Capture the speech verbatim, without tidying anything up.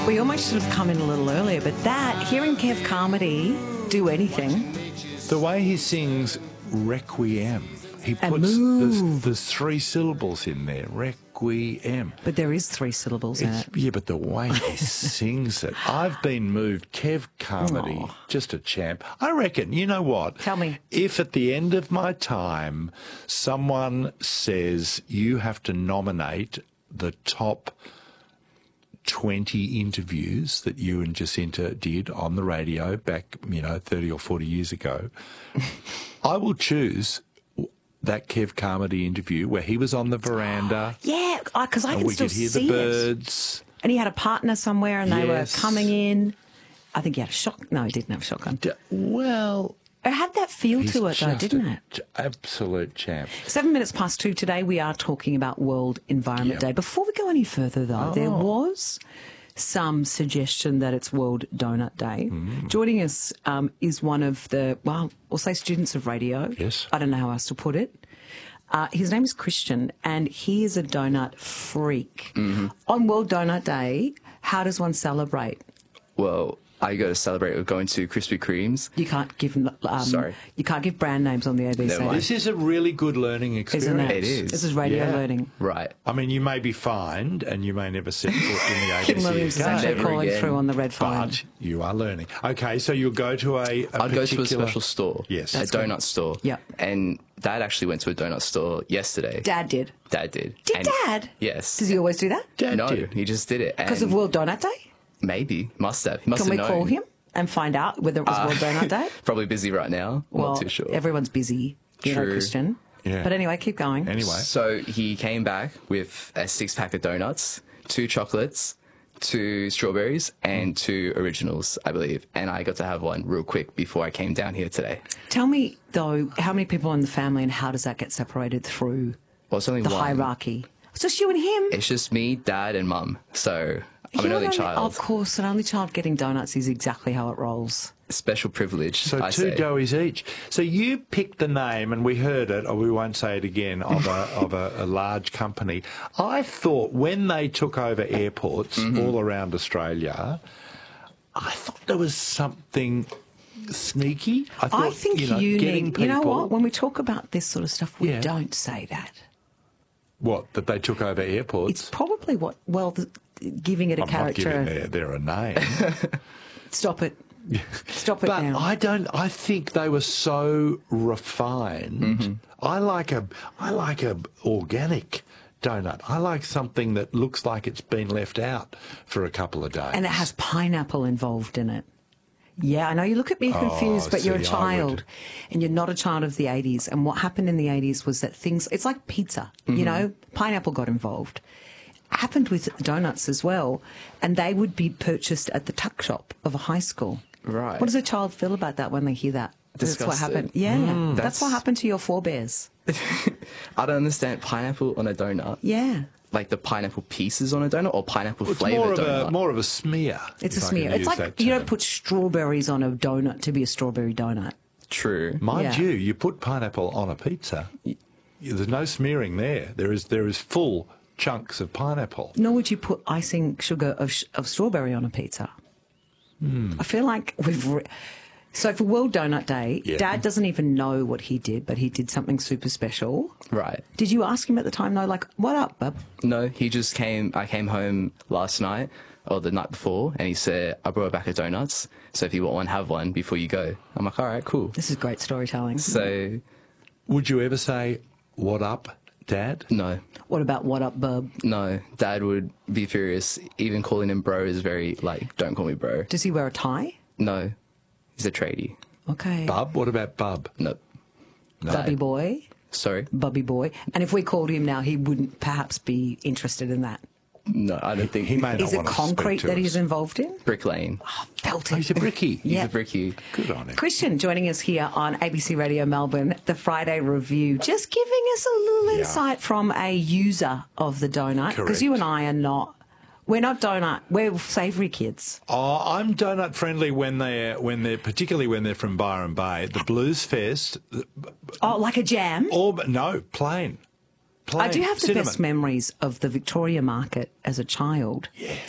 We almost should have come in a little earlier, but that, hearing Kev Carmody do anything. The way he sings Requiem, he And puts there's, move. there's three syllables in there, Requiem. But there is three syllables in It's, it. yeah, but the way he sings it, I've been moved. Kev Carmody, Aw. just a champ. I reckon, you know what? Tell me. If at the end of my time someone says you have to nominate the top twenty interviews that you and Jacinta did on the radio back, you know, thirty or forty years ago, I will choose that Kev Carmody interview where he was on the veranda Yeah, because I and can we still could hear see the it. birds. And he had a partner somewhere and they Yes. were coming in. I think he had a shock. No, he didn't have a shotgun. D- Well, It had that feel he's to it, though, just didn't a it? ch- absolute champ. Seven minutes past two today, we are talking about World Environment Yeah. Day. Before we go any further, though, there Oh. was some suggestion that it's World Donut Day. Mm. Joining us um, is one of the, well, we'll say students of radio. Yes. I don't know how else to put it. Uh, his name is Christian, and he is a donut freak. Mm-hmm. On World Donut Day, how does one celebrate? Well, I go to celebrate with going to Krispy Kremes. You can't give um, Sorry. You can't give brand names on the A B C, Never mind. This is a really good learning experience. isn't it? It is. This is radio Yeah. learning. Right. I mean, you may be fined and you may never set foot in the A B C Kim Williams is again, actually Never calling again. through on the red phone. but you are learning. Okay, so you'll go to a, a I'd go to a particular- special store. Yes. A That's donut store. Yep. And Dad actually went to a donut store yesterday. Dad did. Dad did. Did And- Dad? Yes. Does he always do that? Dad no, did. he just did it. Because And of World Donut Day? Maybe. Must have. He must Can we have known. call him and find out whether it was World Donut Day? Probably busy right now. I'm Well, not too sure. everyone's busy, you know, True. Christian. Yeah. But anyway, keep going. Anyway, So he came back with a six pack of donuts, two chocolates, two strawberries, and two originals, I believe. And I got to have one real quick before I came down here today. Tell me, though, how many people in the family and how does that get separated through Well, it's only the one. hierarchy? It's just you and him. It's just me, Dad, and Mum. So I'm an You're only an child. Of course, an only child getting donuts is exactly how it rolls. Special privilege. so I two say. doughies each. So you picked the name, and we heard it, or we won't say it again, of a of a, a large company. I thought when they took over airports Mm-hmm. all around Australia, I thought there was something sneaky. I, thought, I think you know, you getting need. You know people- what? When we talk about this sort of stuff, we Yeah. don't say that. What, that they took over airports? It's probably what. Well, the, giving it a I'm not character. giving their, their a name. Stop it. Stop it But now. I don't. I think they were so refined. Mm-hmm. I like a. I like a organic donut. I like something that looks like it's been left out for a couple of days. And it has pineapple involved in it. Yeah, I know you look at me confused, Oh, but you're a see, I would- child and you're not a child of the eighties. And what happened in the eighties was that things, it's like pizza, Mm-hmm. you know, pineapple got involved. Happened with donuts as well. And they would be purchased at the tuck shop of a high school. Right. What does a child feel about that when they hear that? That's what Disgusted. happened. Yeah, that's, That's- what happened to your forebears. I don't understand pineapple on a donut. Yeah. Like the pineapple pieces on a donut or pineapple it's flavored more of donut? a more of a smear. It's a if I can smear. It's use like that you term. don't put strawberries on a donut to be a strawberry donut. True. Mind Yeah. you, you put pineapple on a pizza. y- There's no smearing there. There is there is full chunks of pineapple. Nor would you put icing sugar of, sh- of strawberry on a pizza. I feel like we've. Re- so for World Donut Day, Yeah. Dad doesn't even know what he did, but he did something super special. Right. Did you ask him at the time, though, like, what up, bub? No, he just came. I came home last night or the night before, and he said, "I brought a bag of donuts. So if you want one, have one before you go." I'm like, "All right, cool." This is great storytelling. So Would you ever say, "What up, Dad"? no, What about what up, bub? no, Dad would be furious. Even calling him bro is very like, "Don't call me bro." Does he wear a tie? No, he's a tradie. Okay. Bub? What about Bub? No, Bubby boy. sorry, Bubby boy. And if we called him now, he wouldn't perhaps be interested in that. no, I don't think He may not Is it want to concrete speak to that us. he's involved in? Brick Lane. Felt Oh, it. he's a brickie. He's Yeah. a brickie. Good on him. Christian joining us here on A B C Radio Melbourne, the Friday Review, just giving us a little Yeah. insight from a user of the donut. Because Correct. you and I are not, we're not donut, we're savoury kids. Oh, I'm donut friendly when they're when they're particularly when they're from Byron Bay. The Blues Fest, Oh, like a jam? or no, plain. plain I do have the cinnamon. best memories of the Victoria Market as a child. Yes.